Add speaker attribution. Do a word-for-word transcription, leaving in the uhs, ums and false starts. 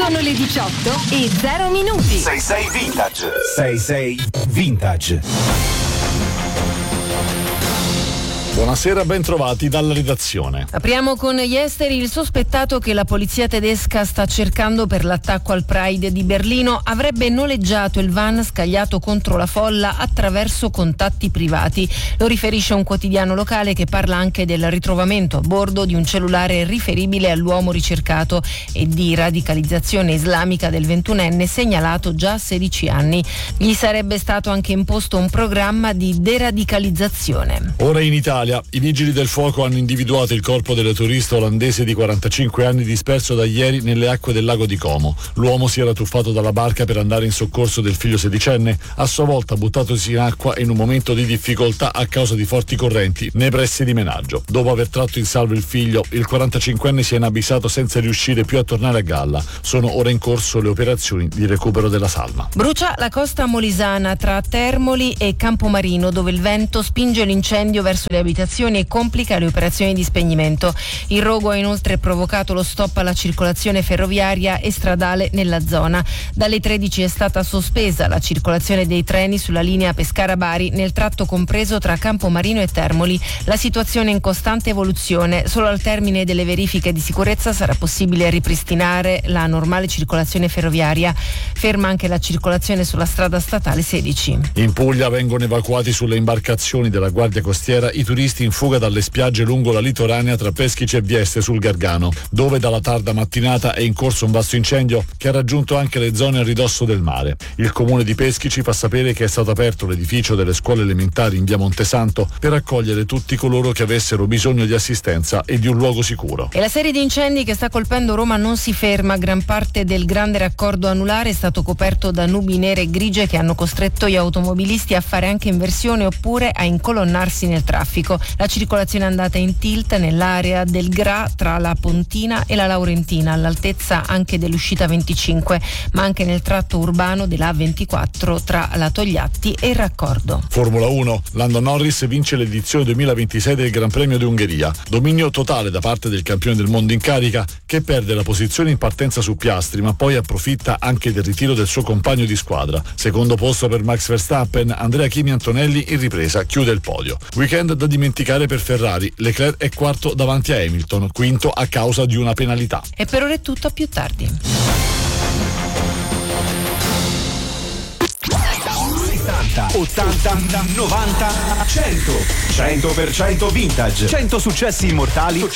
Speaker 1: Sono le diciotto e zero minuti.
Speaker 2: sei sei Vintage. sei sei Vintage.
Speaker 3: Buonasera, ben trovati dalla redazione.
Speaker 4: Apriamo con gli esteri. Il sospettato che la polizia tedesca sta cercando per l'attacco al Pride di Berlino avrebbe noleggiato il van scagliato contro la folla attraverso contatti privati. Lo riferisce un quotidiano locale che parla anche del ritrovamento a bordo di un cellulare riferibile all'uomo ricercato e di radicalizzazione islamica del ventunenne segnalato già a sedici anni. Gli sarebbe stato anche imposto un programma di deradicalizzazione.
Speaker 3: Ora in Italia i vigili del fuoco hanno individuato il corpo del turista olandese di quarantacinque anni disperso da ieri nelle acque del lago di Como. L'uomo si era tuffato dalla barca per andare in soccorso del figlio sedicenne, a sua volta buttatosi in acqua in un momento di difficoltà a causa di forti correnti nei pressi di Menaggio. Dopo aver tratto in salvo il figlio, il quarantacinquenne si è inabissato senza riuscire più a tornare a galla. Sono ora in corso le operazioni di recupero della salma.
Speaker 4: Brucia la costa molisana tra Termoli e Campomarino, dove il vento spinge l'incendio verso le abitazioni e complica le operazioni di spegnimento. Il rogo ha inoltre provocato lo stop alla circolazione ferroviaria e stradale nella zona. Dalle tredici è stata sospesa la circolazione dei treni sulla linea Pescara-Bari nel tratto compreso tra Campomarino e Termoli. La situazione è in costante evoluzione. Solo al termine delle verifiche di sicurezza sarà possibile ripristinare la normale circolazione ferroviaria. Ferma anche la circolazione sulla strada statale sedici.
Speaker 3: In Puglia vengono evacuati sulle imbarcazioni della Guardia Costiera i turisti in fuga dalle spiagge lungo la litoranea tra Peschici e Vieste sul Gargano, dove dalla tarda mattinata è in corso un vasto incendio che ha raggiunto anche le zone a ridosso del mare. Il comune di Peschici fa sapere che è stato aperto l'edificio delle scuole elementari in via Montesanto per accogliere tutti coloro che avessero bisogno di assistenza e di un luogo sicuro.
Speaker 4: E la serie di incendi che sta colpendo Roma non si ferma. Gran parte del grande raccordo anulare è stato coperto da nubi nere e grigie che hanno costretto gli automobilisti a fare anche inversione oppure a incolonnarsi nel traffico. La circolazione è andata in tilt nell'area del Gra tra la Pontina e la Laurentina, all'altezza anche dell'uscita venticinque, ma anche nel tratto urbano della A ventiquattro tra la Togliatti e il raccordo.
Speaker 3: Formula uno. Lando Norris vince l'edizione duemilaventisei del Gran Premio d'Ungheria. Dominio totale da parte del campione del mondo in carica, che perde la posizione in partenza su Piastri, ma poi approfitta anche del ritiro del suo compagno di squadra. Secondo posto per Max Verstappen, Andrea Chimi Antonelli in ripresa chiude il podio. Weekend da dimenticare per Ferrari. Leclerc è quarto davanti a Hamilton, quinto a causa di una penalità.
Speaker 4: E per ora è tutto, a più tardi.
Speaker 2: settanta, ottanta, novanta, cento. cento per cento Vintage. cento successi immortali